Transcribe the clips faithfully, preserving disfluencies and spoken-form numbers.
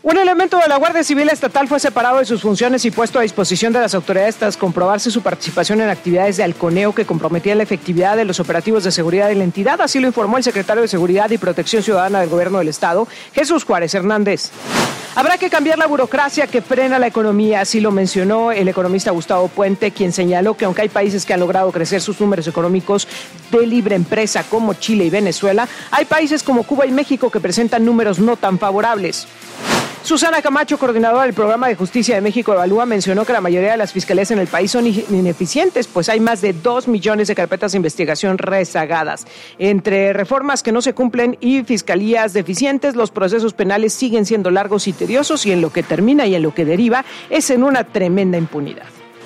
Un elemento de la Guardia Civil Estatal fue separado de sus funciones y puesto a disposición de las autoridades tras comprobarse su participación en actividades de halconeo que comprometían la efectividad de los operativos de seguridad de la entidad. Así lo informó el secretario de Seguridad y Protección Ciudadana del Gobierno del Estado, Jesús Juárez Hernández. Habrá que cambiar la burocracia que frena la economía, así lo mencionó el economista Gustavo Puente, quien señaló que aunque hay países que han logrado crecer sus números económicos de libre empresa como Chile y Venezuela, hay países como Cuba y México que presentan números no tan favorables. Susana Camacho, coordinadora del Programa de Justicia de México Evalúa, mencionó que la mayoría de las fiscalías en el país son ineficientes, pues hay más de dos millones de carpetas de investigación rezagadas. Entre reformas que no se cumplen y fiscalías deficientes, los procesos penales siguen siendo largos y tediosos, y en lo que termina y en lo que deriva es en una tremenda impunidad.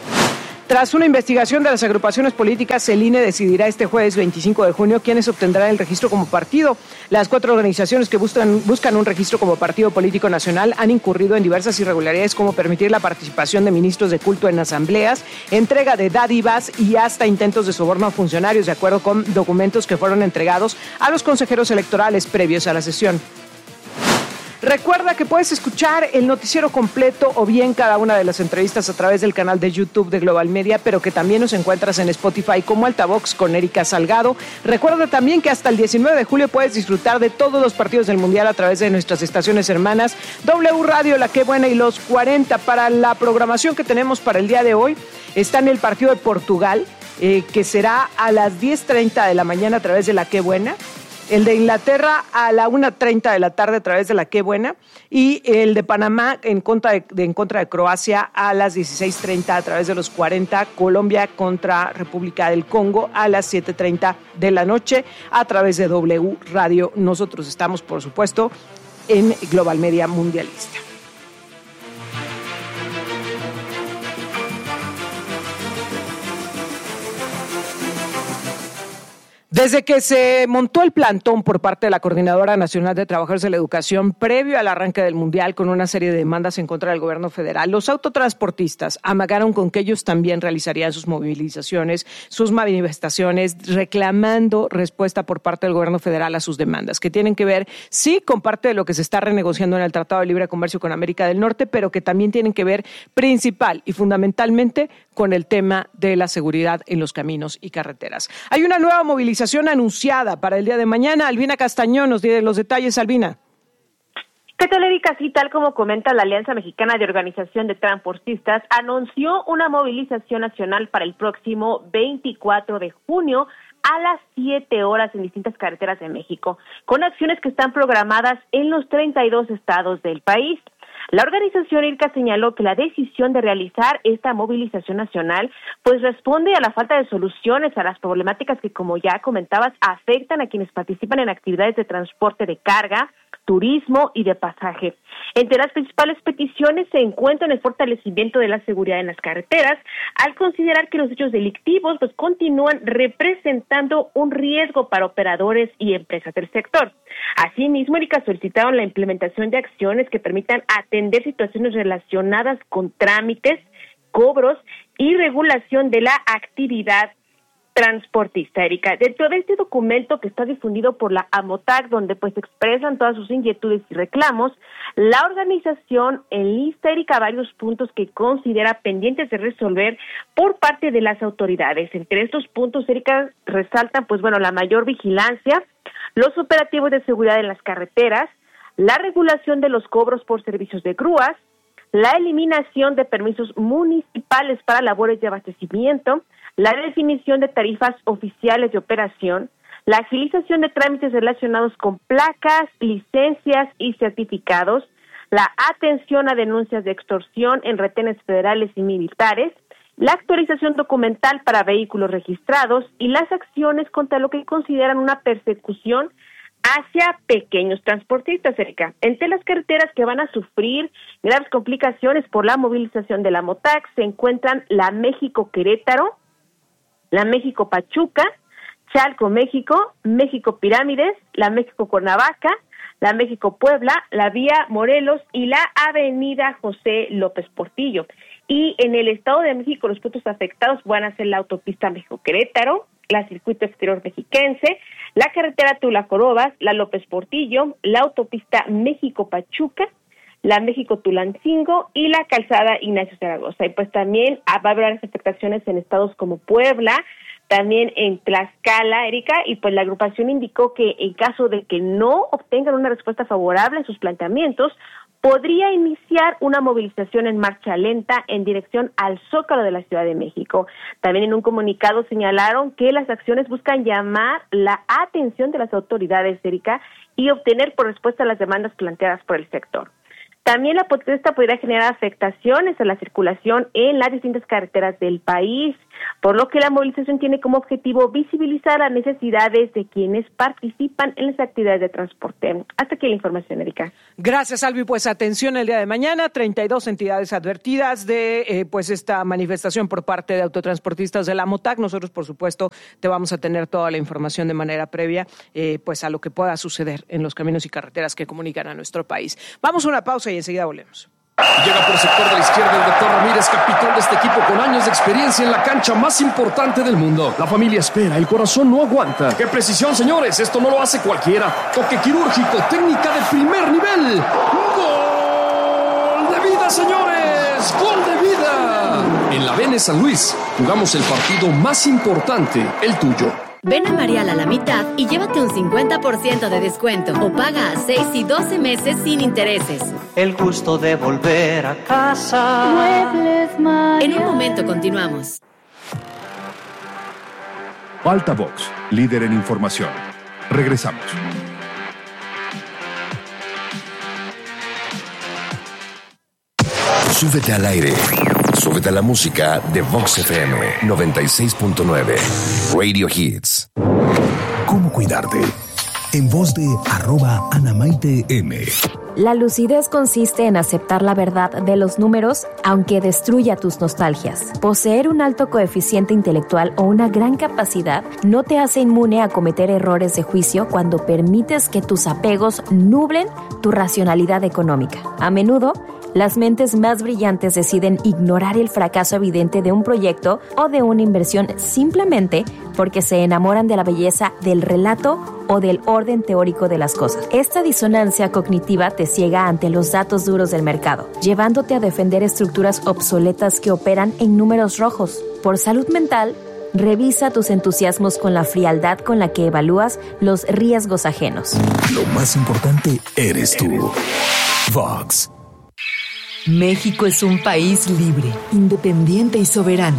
Tras una investigación de las agrupaciones políticas, el I N E decidirá este jueves veinticinco de junio quiénes obtendrán el registro como partido. Las cuatro organizaciones que buscan, buscan un registro como partido político nacional han incurrido en diversas irregularidades, como permitir la participación de ministros de culto en asambleas, entrega de dádivas y hasta intentos de soborno a funcionarios, de acuerdo con documentos que fueron entregados a los consejeros electorales previos a la sesión. Recuerda que puedes escuchar el noticiero completo o bien cada una de las entrevistas a través del canal de YouTube de Global Media, pero que también nos encuentras en Spotify como Altavox con Erika Salgado. Recuerda también que hasta el diecinueve de julio puedes disfrutar de todos los partidos del Mundial a través de nuestras estaciones hermanas W Radio, La Que Buena y Los cuarenta. Para la programación que tenemos para el día de hoy, está en el partido de Portugal, eh, que será a las diez treinta de la mañana a través de La Que Buena. El de Inglaterra a la una treinta de la tarde a través de La Que Buena, y el de Panamá en contra de, de, en contra de Croacia a las dieciséis treinta a través de Los cuarenta, Colombia contra República del Congo a las siete treinta de la noche a través de W Radio. Nosotros estamos, por supuesto, en Global Media Mundialista. Desde que se montó el plantón por parte de la Coordinadora Nacional de Trabajadores de la Educación previo al arranque del Mundial con una serie de demandas en contra del gobierno federal, los autotransportistas amagaron con que ellos también realizarían sus movilizaciones, sus manifestaciones, reclamando respuesta por parte del gobierno federal a sus demandas, que tienen que ver, sí, con parte de lo que se está renegociando en el Tratado de Libre Comercio con América del Norte, pero que también tienen que ver principal y fundamentalmente con el tema de la seguridad en los caminos y carreteras. Hay una nueva movilización anunciada para el día de mañana. Albina Castañón nos tiene los detalles. Albina. ¿Qué tal, Erika? Sí, tal como comenta la Alianza Mexicana de Organización de Transportistas, anunció una movilización nacional para el próximo veinticuatro de junio a las siete horas en distintas carreteras de México, con acciones que están programadas en los treinta y dos estados del país. La organización I R C A señaló que la decisión de realizar esta movilización nacional pues responde a la falta de soluciones a las problemáticas que, como ya comentabas, afectan a quienes participan en actividades de transporte de carga, turismo y de pasaje. Entre las principales peticiones se encuentran el fortalecimiento de la seguridad en las carreteras, al considerar que los hechos delictivos pues continúan representando un riesgo para operadores y empresas del sector. Asimismo, I R C A solicitaron la implementación de acciones que permitan atender situaciones relacionadas con trámites, cobros y regulación de la actividad transportista, Erika. Dentro de este documento que está difundido por la AMOTAC, donde pues expresan todas sus inquietudes y reclamos, la organización enlista, Erika, varios puntos que considera pendientes de resolver por parte de las autoridades. Entre estos puntos, Erika, resaltan pues bueno la mayor vigilancia, los operativos de seguridad en las carreteras, la regulación de los cobros por servicios de grúas, la eliminación de permisos municipales para labores de abastecimiento, la definición de tarifas oficiales de operación, la agilización de trámites relacionados con placas, licencias y certificados, la atención a denuncias de extorsión en retenes federales y militares, la actualización documental para vehículos registrados y las acciones contra lo que consideran una persecución hacia pequeños transportistas, Erika. Entre las carreteras que van a sufrir graves complicaciones por la movilización de la MOTAC se encuentran la México-Querétaro, la México-Pachuca, Chalco-México, México-Pirámides, la México-Cuernavaca, la México-Puebla, la vía Morelos y la avenida José López Portillo. Y en el Estado de México los puntos afectados van a ser la autopista México-Querétaro, la Circuito Exterior Mexiquense, la carretera Tula-Corobas, la López Portillo, la autopista México-Pachuca, la México-Tulancingo y la calzada Ignacio Zaragoza. Y pues también va a haber afectaciones en estados como Puebla, también en Tlaxcala, Erika, y pues la agrupación indicó que en caso de que no obtengan una respuesta favorable a sus planteamientos, podría iniciar una movilización en marcha lenta en dirección al Zócalo de la Ciudad de México. También en un comunicado señalaron que las acciones buscan llamar la atención de las autoridades, Erika, y obtener por respuesta a las demandas planteadas por el sector. También la protesta podría generar afectaciones a la circulación en las distintas carreteras del país, por lo que la movilización tiene como objetivo visibilizar las necesidades de quienes participan en las actividades de transporte. Hasta aquí la información, Erika. Gracias, Albi. Pues atención el día de mañana, treinta y dos entidades advertidas de eh, pues esta manifestación por parte de autotransportistas de la MOTAC. Nosotros, por supuesto, te vamos a tener toda la información de manera previa eh, pues a lo que pueda suceder en los caminos y carreteras que comunican a nuestro país. Vamos a una pausa y enseguida volvemos. Llega por sector de la izquierda el doctor Ramírez, capitán de este equipo con años de experiencia en la cancha más importante del mundo. La familia espera, el corazón no aguanta. ¡Qué precisión, señores! Esto no lo hace cualquiera. Toque quirúrgico, técnica de primer nivel. ¡Gol de vida, señores! ¡Gol de vida! En la Vene San Luis jugamos el partido más importante, el tuyo. Ven a Marial a la mitad y llévate un cincuenta por ciento de descuento o paga a seis y doce meses sin intereses. El gusto de volver a casa. Muebles Marial. En un momento continuamos. Altavox, líder en información. Regresamos. Súbete al aire. Súbete a la música de Vox F M noventa y seis punto nueve. Radio Hits. ¿Cómo cuidarte? En voz de arroba Anamaite M. La lucidez consiste en aceptar la verdad de los números, aunque destruya tus nostalgias. Poseer un alto coeficiente intelectual o una gran capacidad no te hace inmune a cometer errores de juicio cuando permites que tus apegos nublen tu racionalidad económica. A menudo, las mentes más brillantes deciden ignorar el fracaso evidente de un proyecto o de una inversión simplemente porque se enamoran de la belleza del relato o del orden teórico de las cosas. Esta disonancia cognitiva te ciega ante los datos duros del mercado, llevándote a defender estructuras obsoletas que operan en números rojos. Por salud mental, revisa tus entusiasmos con la frialdad con la que evalúas los riesgos ajenos. Lo más importante eres tú. Vox. México es un país libre, independiente y soberano.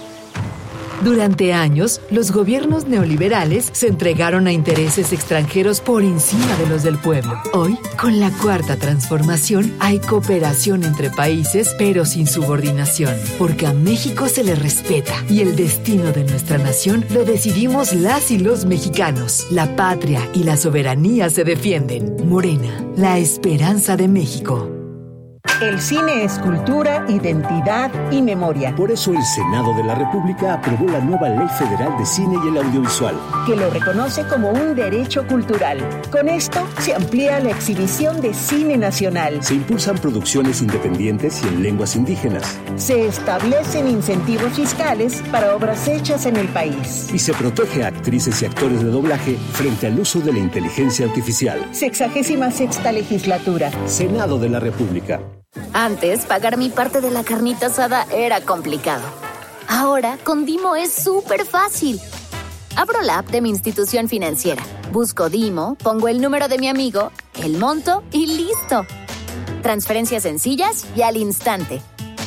Durante años, los gobiernos neoliberales se entregaron a intereses extranjeros por encima de los del pueblo. Hoy, con la Cuarta Transformación, hay cooperación entre países, pero sin subordinación, porque a México se le respeta y el destino de nuestra nación lo decidimos las y los mexicanos. La patria y la soberanía se defienden. Morena, la esperanza de México. El cine es cultura, identidad y memoria. Por eso el Senado de la República aprobó la nueva Ley Federal de Cine y el Audiovisual, que lo reconoce como un derecho cultural. Con esto se amplía la exhibición de cine nacional. Se impulsan producciones independientes y en lenguas indígenas. Se establecen incentivos fiscales para obras hechas en el país. Y se protege a actrices y actores de doblaje frente al uso de la inteligencia artificial. Sexagésima sexta legislatura. Senado de la República. Antes, pagar mi parte de la carnita asada era complicado. Ahora, con Dimo es súper fácil. Abro la app de mi institución financiera, busco Dimo, pongo el número de mi amigo, el monto y listo. Transferencias sencillas y al instante.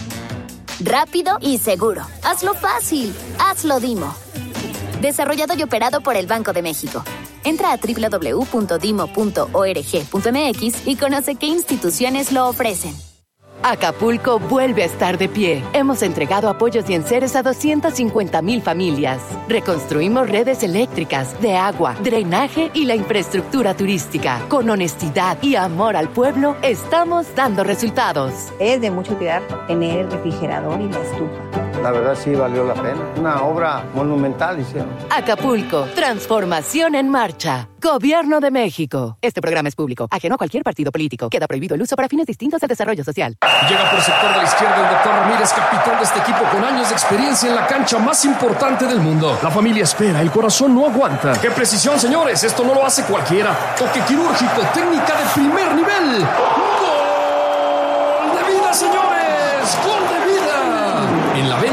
Rápido y seguro. Hazlo fácil. Hazlo Dimo. Desarrollado y operado por el Banco de México. Entra a doble u doble u doble u punto dimo punto org punto m x y conoce qué instituciones lo ofrecen. Acapulco vuelve a estar de pie. Hemos entregado apoyos y enseres a doscientas cincuenta mil familias. Reconstruimos redes eléctricas, de agua, drenaje y la infraestructura turística. Con honestidad y amor al pueblo, estamos dando resultados. Es de mucha utilidad tener el refrigerador y la estufa. La verdad sí valió la pena. Una obra monumental hicieron. Acapulco, transformación en marcha. Gobierno de México. Este programa es público, ajeno a cualquier partido político. Queda prohibido el uso para fines distintos de desarrollo social. Llega por sector de la izquierda el doctor Ramírez, capitán de este equipo con años de experiencia en la cancha más importante del mundo. La familia espera, el corazón no aguanta. ¡Qué precisión, señores! Esto no lo hace cualquiera. Toque quirúrgico, técnica de primer nivel. ¡Gol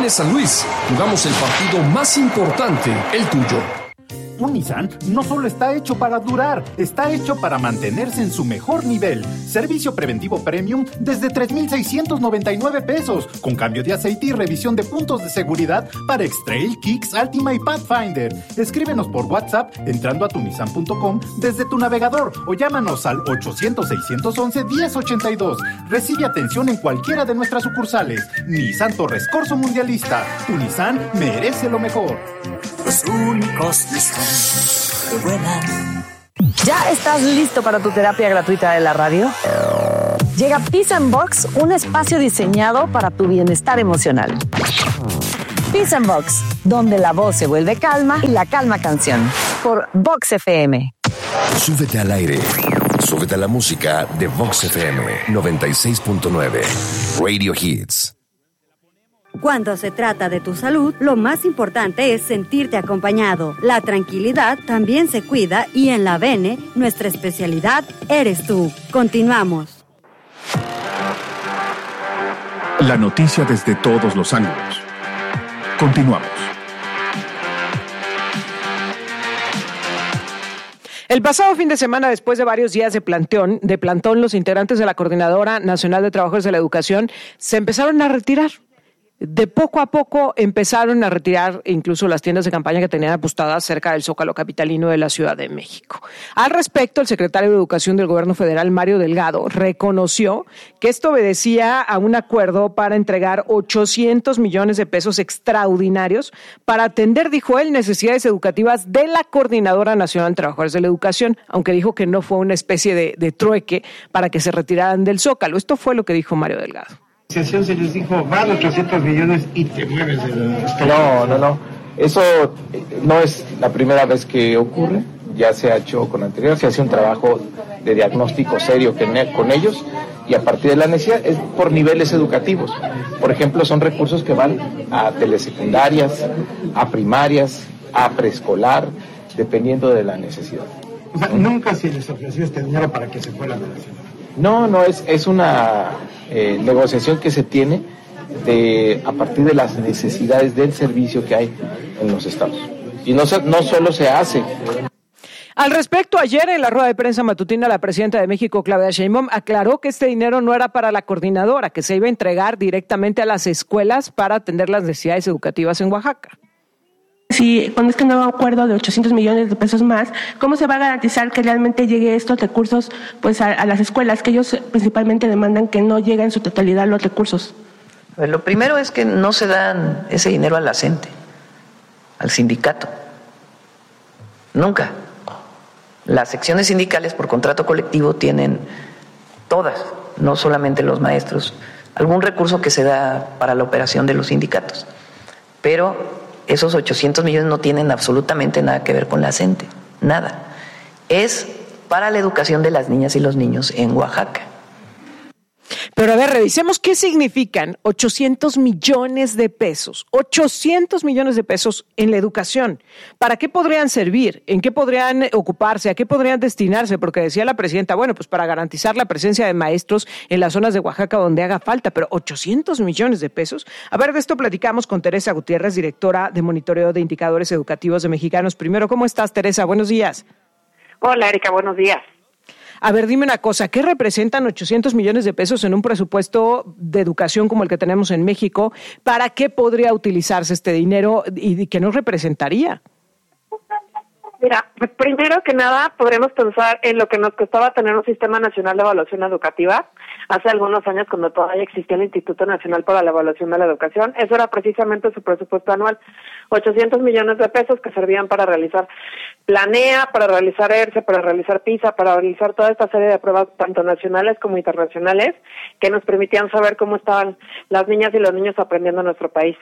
Jiménez San Luis. Jugamos el partido más importante, el tuyo. Un Nissan no solo está hecho para durar, está hecho para mantenerse en su mejor nivel. Servicio preventivo premium desde tres mil seiscientos noventa y nueve pesos, con cambio de aceite y revisión de puntos de seguridad para X-Trail, Kicks, Altima y Pathfinder. Escríbenos por WhatsApp entrando a tunisan punto com desde tu navegador o llámanos al ochocientos, seiscientos once, diez ochenta y dos. Recibe atención en cualquiera de nuestras sucursales. Nissan Torres Corso Mundialista. Tu Nissan merece lo mejor. Los únicos Nissan que vuelan. ¿Ya estás listo para tu terapia gratuita de la radio? Llega Peace and Box, un espacio diseñado para tu bienestar emocional. Peace and Box, donde la voz se vuelve calma y la calma canción. Por Vox F M. Súbete al aire. Súbete a la música de Vox F M noventa y seis punto nueve. Radio Hits. Cuando se trata de tu salud, lo más importante es sentirte acompañado. La tranquilidad también se cuida y en la Bene, nuestra especialidad eres tú. Continuamos. La noticia desde todos los ángulos. Continuamos. El pasado fin de semana, después de varios días de plantón, de plantón, los integrantes de la Coordinadora Nacional de Trabajadores de la Educación se empezaron a retirar. De poco a poco empezaron a retirar incluso las tiendas de campaña que tenían apostadas cerca del Zócalo capitalino de la Ciudad de México. Al respecto, el secretario de Educación del Gobierno Federal, Mario Delgado, reconoció que esto obedecía a un acuerdo para entregar ochocientos millones de pesos extraordinarios para atender, dijo él, necesidades educativas de la Coordinadora Nacional de Trabajadores de la Educación, aunque dijo que no fue una especie de, de trueque para que se retiraran del Zócalo. Esto fue lo que dijo Mario Delgado. Se les dijo, van ochocientos millones y te mueves de la... No, no, no. Eso no es la primera vez que ocurre. Ya se ha hecho con anterioridad, se hace un trabajo de diagnóstico serio con ellos y a partir de la necesidad es por niveles educativos. Por ejemplo, son recursos que van a telesecundarias, a primarias, a preescolar, dependiendo de la necesidad. O sea, nunca se les ofreció este dinero para que se fueran de la ciudad. No, no, es, es una eh, negociación que se tiene de, a partir de las necesidades del servicio que hay en los estados. Y no, no solo se hace. Al respecto, ayer en la rueda de prensa matutina, la presidenta de México, Claudia Sheinbaum, aclaró que este dinero no era para la coordinadora, que se iba a entregar directamente a las escuelas para atender las necesidades educativas en Oaxaca. Si con este nuevo acuerdo de ochocientos millones de pesos más, ¿cómo se va a garantizar que realmente llegue estos recursos pues a, a las escuelas, que ellos principalmente demandan que no lleguen en su totalidad los recursos? Pues lo primero es que no se dan ese dinero a la C E N T E, al sindicato. Nunca. Las secciones sindicales por contrato colectivo tienen todas, no solamente los maestros, algún recurso que se da para la operación de los sindicatos. Pero esos ochocientos millones no tienen absolutamente nada que ver con la C E N T E, nada. Es para la educación de las niñas y los niños en Oaxaca. Pero a ver, revisemos qué significan ochocientos millones de pesos. ochocientos millones de pesos en la educación. ¿Para qué podrían servir? ¿En qué podrían ocuparse? ¿A qué podrían destinarse? Porque decía la presidenta, bueno, pues para garantizar la presencia de maestros en las zonas de Oaxaca donde haga falta, pero ochocientos millones de pesos. A ver, de esto platicamos con Teresa Gutiérrez, directora de Monitoreo de Indicadores Educativos de Mexicanos Primero. ¿Cómo estás, Teresa? Buenos días. Hola, Erika, buenos días. A ver, dime una cosa, ¿qué representan ochocientos millones de pesos en un presupuesto de educación como el que tenemos en México? ¿Para qué podría utilizarse este dinero y qué nos representaría? Mira, primero que nada podremos pensar en lo que nos costaba tener un Sistema Nacional de Evaluación Educativa hace algunos años, cuando todavía existía el Instituto Nacional para la Evaluación de la Educación. Eso era precisamente su presupuesto anual, ochocientos millones de pesos que servían para realizar Planea, para realizar ERCE, para realizar PISA, para realizar toda esta serie de pruebas tanto nacionales como internacionales que nos permitían saber cómo estaban las niñas y los niños aprendiendo en nuestro país.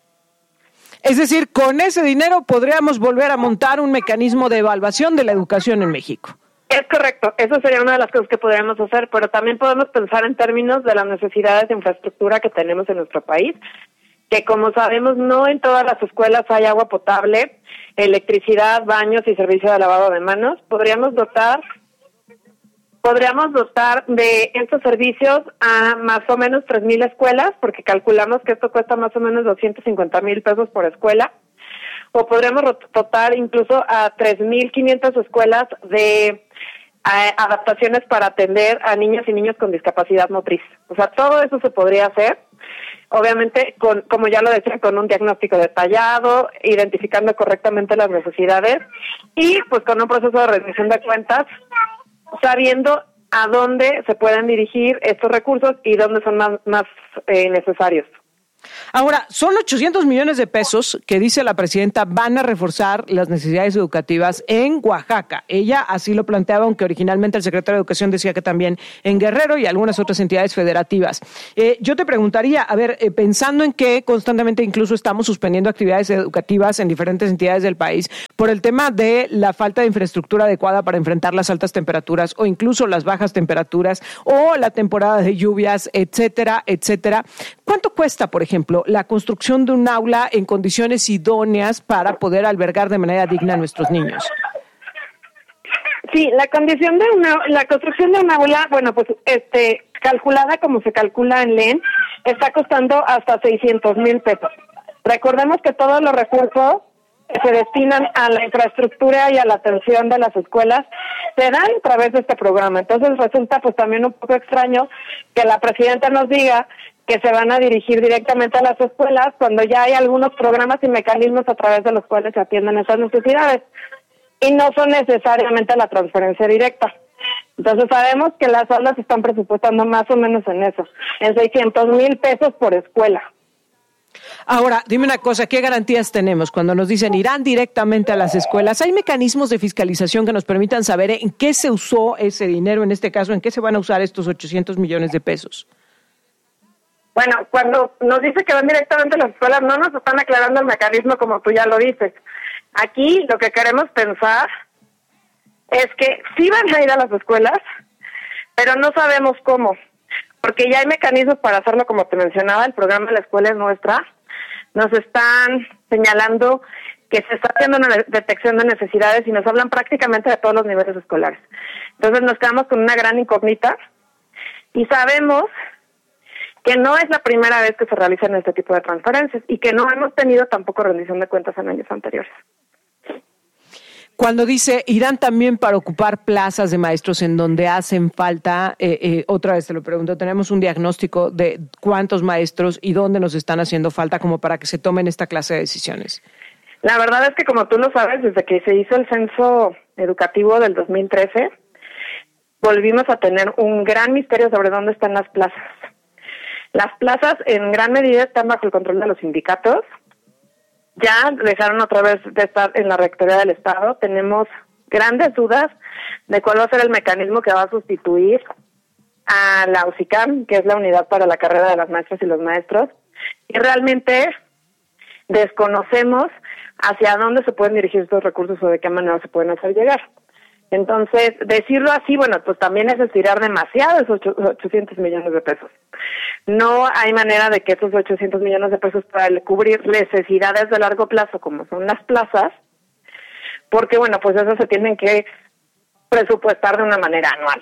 Es decir, con ese dinero podríamos volver a montar un mecanismo de evaluación de la educación en México. Es correcto, eso sería una de las cosas que podríamos hacer, pero también podemos pensar en términos de las necesidades de infraestructura que tenemos en nuestro país, que como sabemos no en todas las escuelas hay agua potable, electricidad, baños y servicio de lavado de manos. Podríamos dotar podríamos dotar de estos servicios a más o menos tres mil escuelas, porque calculamos que esto cuesta más o menos doscientos cincuenta mil pesos por escuela, o podríamos dotar incluso a tres mil quinientas escuelas de a, adaptaciones para atender a niñas y niños con discapacidad motriz. O sea, todo eso se podría hacer, obviamente, con, como ya lo decía, con un diagnóstico detallado, identificando correctamente las necesidades y pues con un proceso de rendición de cuentas, sabiendo a dónde se pueden dirigir estos recursos y dónde son más, más eh, necesarios. Ahora, son ochocientos millones de pesos que, dice la presidenta, van a reforzar las necesidades educativas en Oaxaca. Ella así lo planteaba, aunque originalmente el secretario de Educación decía que también en Guerrero y algunas otras entidades federativas. Eh, yo te preguntaría, a ver, eh, pensando en que constantemente incluso estamos suspendiendo actividades educativas en diferentes entidades del país por el tema de la falta de infraestructura adecuada para enfrentar las altas temperaturas o incluso las bajas temperaturas o la temporada de lluvias, etcétera, etcétera. ¿Cuánto cuesta, por ejemplo, ejemplo, la construcción de un aula en condiciones idóneas para poder albergar de manera digna a nuestros niños? Sí, la condición de una, la construcción de un aula, bueno, pues, este, calculada como se calcula en L E N, está costando hasta seiscientos mil pesos. Recordemos que todos los recursos que se destinan a la infraestructura y a la atención de las escuelas se dan a través de este programa. Entonces resulta pues también un poco extraño que la presidenta nos diga que se van a dirigir directamente a las escuelas cuando ya hay algunos programas y mecanismos a través de los cuales se atienden esas necesidades y no son necesariamente la transferencia directa. Entonces sabemos que las aulas están presupuestando más o menos en eso, en seiscientos mil pesos por escuela. Ahora, dime una cosa, ¿qué garantías tenemos cuando nos dicen irán directamente a las escuelas? ¿Hay mecanismos de fiscalización que nos permitan saber en qué se usó ese dinero, en este caso, en qué se van a usar estos ochocientos millones de pesos? Bueno, cuando nos dice que van directamente a las escuelas, no nos están aclarando el mecanismo como tú ya lo dices. Aquí lo que queremos pensar es que sí van a ir a las escuelas, pero no sabemos cómo. Porque ya hay mecanismos para hacerlo, como te mencionaba, el programa La Escuela es Nuestra. Nos están señalando que se está haciendo una detección de necesidades y nos hablan prácticamente de todos los niveles escolares. Entonces nos quedamos con una gran incógnita y sabemos que no es la primera vez que se realizan este tipo de transferencias y que no hemos tenido tampoco rendición de cuentas en años anteriores. Cuando dice, irán también para ocupar plazas de maestros en donde hacen falta, eh, eh, otra vez te lo pregunto, tenemos un diagnóstico de cuántos maestros y dónde nos están haciendo falta como para que se tomen esta clase de decisiones. La verdad es que, como tú lo sabes, desde que se hizo el censo educativo del dos mil trece, volvimos a tener un gran misterio sobre dónde están las plazas. Las plazas en gran medida están bajo el control de los sindicatos. Ya dejaron otra vez de estar en la Rectoría del Estado. Tenemos grandes dudas de cuál va a ser el mecanismo que va a sustituir a la U C I C A M, que es la unidad para la carrera de las maestras y los maestros. Y realmente desconocemos hacia dónde se pueden dirigir estos recursos o de qué manera se pueden hacer llegar. Entonces, decirlo así, bueno, pues también es estirar demasiado esos ochocientos millones de pesos. No hay manera de que esos ochocientos millones de pesos para cubrir necesidades de largo plazo, como son las plazas, porque, bueno, pues eso se tienen que presupuestar de una manera anual.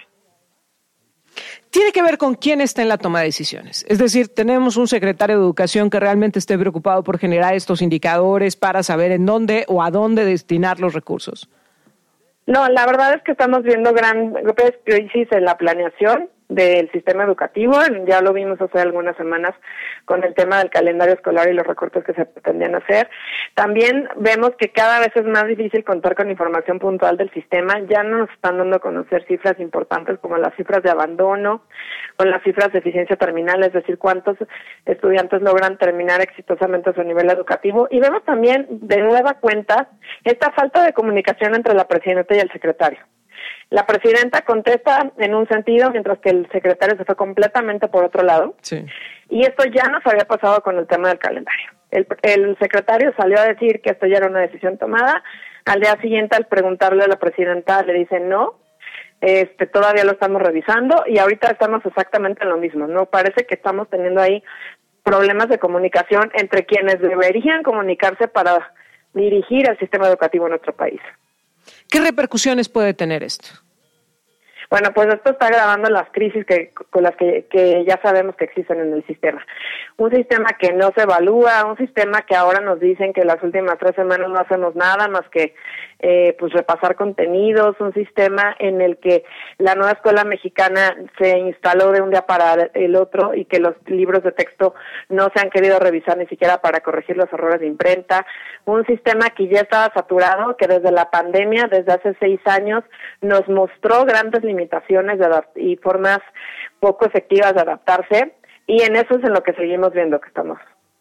Tiene que ver con quién está en la toma de decisiones. Es decir, tenemos un secretario de Educación que realmente esté preocupado por generar estos indicadores para saber en dónde o a dónde destinar los recursos. No, la verdad es que estamos viendo gran crisis en la planeación del sistema educativo. Ya lo vimos hace algunas semanas con el tema del calendario escolar y los recortes que se pretendían hacer. También vemos que cada vez es más difícil contar con información puntual del sistema. Ya no nos están dando a conocer cifras importantes como las cifras de abandono o las cifras de eficiencia terminal, es decir, cuántos estudiantes logran terminar exitosamente su nivel educativo. Y vemos también de nueva cuenta esta falta de comunicación entre la presidenta y el secretario. La presidenta contesta en un sentido, mientras que el secretario se fue completamente por otro lado. Sí. Y esto ya nos había pasado con el tema del calendario. El, el secretario salió a decir que esto ya era una decisión tomada. Al día siguiente, al preguntarle a la presidenta, le dicen no, este, todavía lo estamos revisando y ahorita estamos exactamente en lo mismo. No parece que estamos teniendo ahí problemas de comunicación entre quienes deberían comunicarse para dirigir el sistema educativo en nuestro país. ¿Qué repercusiones puede tener esto? Bueno, pues esto está agravando las crisis que con las que, que ya sabemos que existen en el sistema. Un sistema que no se evalúa, un sistema que ahora nos dicen que las últimas tres semanas no hacemos nada más que eh, pues repasar contenidos, un sistema en el que la nueva escuela mexicana se instaló de un día para el otro y que los libros de texto no se han querido revisar ni siquiera para corregir los errores de imprenta, un sistema que ya estaba saturado, que desde la pandemia, desde hace seis años, nos mostró grandes limitaciones de adapt- y formas poco efectivas de adaptarse, y en eso es en lo que seguimos viendo que estamos.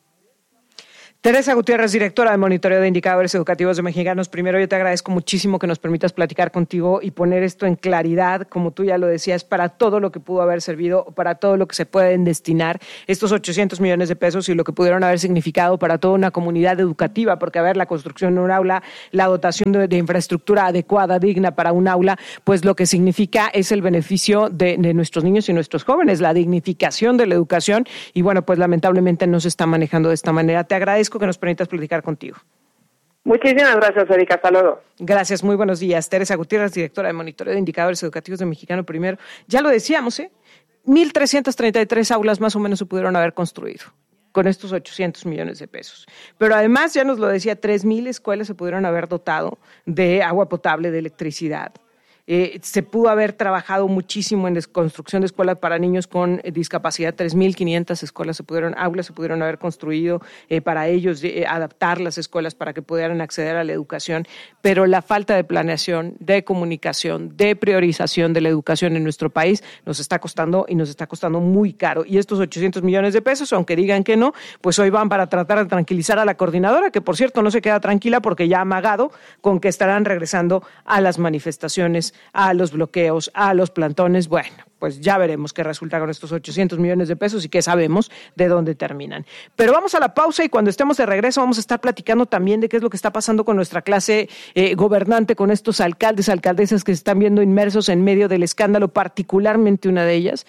Teresa Gutiérrez, directora de Monitoreo de Indicadores Educativos de Mexicanos. Primero, yo te agradezco muchísimo que nos permitas platicar contigo y poner esto en claridad, como tú ya lo decías, para todo lo que pudo haber servido, para todo lo que se pueden destinar estos ochocientos millones de pesos y lo que pudieron haber significado para toda una comunidad educativa, porque, a ver, la construcción de un aula, la dotación de, de infraestructura adecuada, digna para un aula, pues lo que significa es el beneficio de, de nuestros niños y nuestros jóvenes, la dignificación de la educación, y bueno, pues lamentablemente no se está manejando de esta manera. Te agradezco que nos permitas platicar contigo. Muchísimas gracias, Erika. Hasta luego. Gracias, muy buenos días. Teresa Gutiérrez, directora de Monitoreo de Indicadores Educativos de Mexicano Primero. Ya lo decíamos, ¿eh? mil trescientas treinta y tres aulas más o menos se pudieron haber construido con estos ochocientos millones de pesos. Pero además, ya nos lo decía, tres mil escuelas se pudieron haber dotado de agua potable, de electricidad. Eh, se pudo haber trabajado muchísimo en la construcción de escuelas para niños con eh, discapacidad. tres mil quinientas escuelas se pudieron, aulas se pudieron haber construido eh, para ellos, eh, adaptar las escuelas para que pudieran acceder a la educación. Pero la falta de planeación, de comunicación, de priorización de la educación en nuestro país nos está costando y nos está costando muy caro. Y estos ochocientos millones de pesos, aunque digan que no, pues hoy van para tratar de tranquilizar a la coordinadora, que por cierto no se queda tranquila porque ya ha amagado con que estarán regresando a las manifestaciones, a los bloqueos, a los plantones. Bueno, pues ya veremos qué resulta con estos ochocientos millones de pesos y qué sabemos de dónde terminan. Pero vamos a la pausa y cuando estemos de regreso vamos a estar platicando también de qué es lo que está pasando con nuestra clase eh, gobernante, con estos alcaldes, alcaldesas que se están viendo inmersos en medio del escándalo, particularmente una de ellas,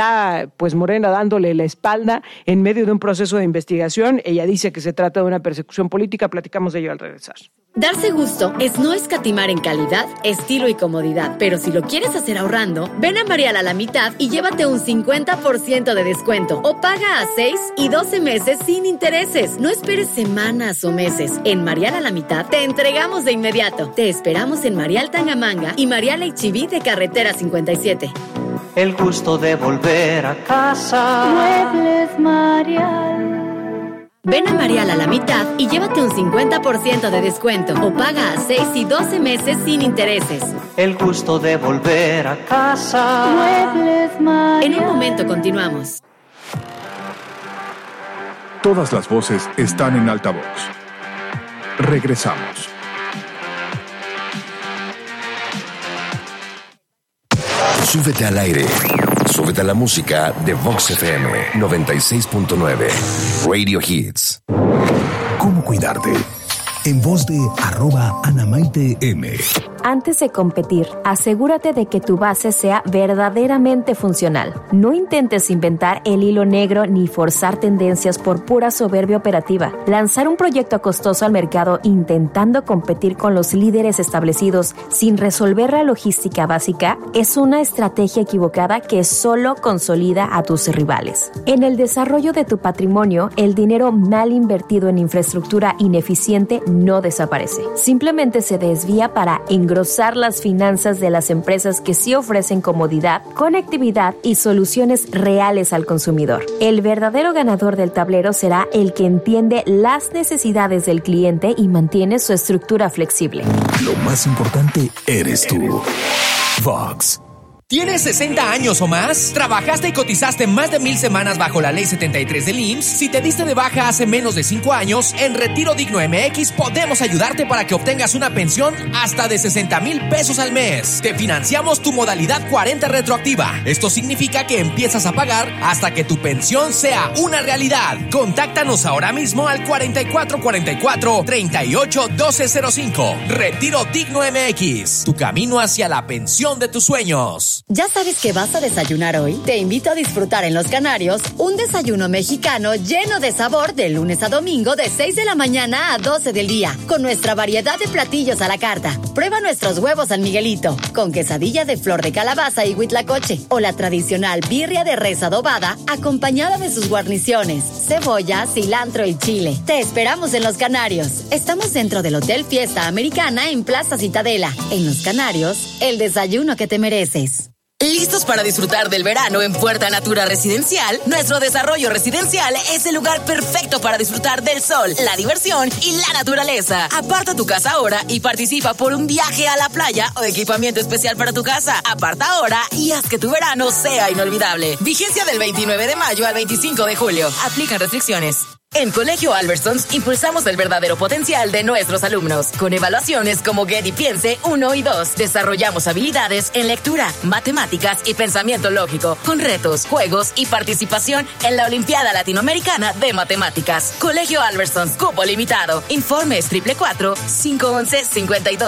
ya pues Morena dándole la espalda en medio de un proceso de investigación. Ella dice que se trata de una persecución política. Platicamos de ello al regresar. Darse gusto es no escatimar en calidad, estilo y comodidad, pero si lo quieres hacer ahorrando, ven a Marial a la mitad y llévate un cincuenta por ciento de descuento o paga a seis y doce meses sin intereses. No esperes semanas o meses. En Marial a la mitad te entregamos de inmediato. Te esperamos en Marial Tangamanga y Marial H I V de Carretera cincuenta y siete. El gusto de volver a casa. Muebles Marial. Ven a Marial a la mitad y llévate un cincuenta por ciento de descuento o paga a seis y doce meses sin intereses. El gusto de volver a casa. Muebles Marial. En un momento continuamos. Todas las voces están en altavoz. Regresamos. Súbete al aire. Súbete a la música de Vox F M noventa y seis punto nueve. Radio Hits. ¿Cómo cuidarte? En voz de arroba Ana Maite M. Antes de competir, asegúrate de que tu base sea verdaderamente funcional. No intentes inventar el hilo negro ni forzar tendencias por pura soberbia operativa. Lanzar un proyecto costoso al mercado intentando competir con los líderes establecidos sin resolver la logística básica es una estrategia equivocada que solo consolida a tus rivales. En el desarrollo de tu patrimonio, el dinero mal invertido en infraestructura ineficiente no desaparece. Simplemente se desvía para engrosar las finanzas de las empresas que sí ofrecen comodidad, conectividad y soluciones reales al consumidor. El verdadero ganador del tablero será el que entiende las necesidades del cliente y mantiene su estructura flexible. Lo más importante eres tú. Vox. ¿Tienes sesenta años o más? ¿Trabajaste y cotizaste más de mil semanas bajo la ley setenta y tres del I M S S? Si te diste de baja hace menos de cinco años, en Retiro Digno M X podemos ayudarte para que obtengas una pensión hasta de sesenta mil pesos al mes. Te financiamos tu modalidad cuarenta retroactiva. Esto significa que empiezas a pagar hasta que tu pensión sea una realidad. Contáctanos ahora mismo al cuarenta y cuatro cuarenta y cuatro, treinta y ocho doce cero cinco. Retiro Digno M X, tu camino hacia la pensión de tus sueños. Canarios. ¿Ya sabes qué vas a desayunar hoy? Te invito a disfrutar en Los Canarios un desayuno mexicano lleno de sabor de lunes a domingo de seis de la mañana a doce del día, con nuestra variedad de platillos a la carta. Prueba nuestros huevos San Miguelito, con quesadilla de flor de calabaza y huitlacoche, o la tradicional birria de res adobada, acompañada de sus guarniciones, cebolla, cilantro y chile. Te esperamos en Los Canarios. Estamos dentro del Hotel Fiesta Americana en Plaza Citadela. En Los Canarios, el desayuno que te mereces. ¿Listos para disfrutar del verano en Puerta Natura Residencial? Nuestro desarrollo residencial es el lugar perfecto para disfrutar del sol, la diversión y la naturaleza. Aparta tu casa ahora y participa por un viaje a la playa o equipamiento especial para tu casa. Aparta ahora y haz que tu verano sea inolvidable. Vigencia del veintinueve de mayo al veinticinco de julio. Aplican restricciones. En Colegio Albertsons impulsamos el verdadero potencial de nuestros alumnos, con evaluaciones como Get y Piense uno y dos. Desarrollamos habilidades en lectura, matemáticas y pensamiento lógico, con retos, juegos y participación en la Olimpiada Latinoamericana de Matemáticas. Colegio Albertsons, cupo limitado. Informes triple cuatro, cinco once, cincuenta y dos.